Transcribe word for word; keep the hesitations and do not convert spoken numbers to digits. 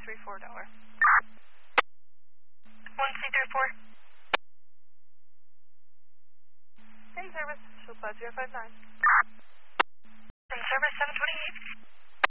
three four dollar. one C three four. In service, show five zero five nine. In service seven twenty-eight.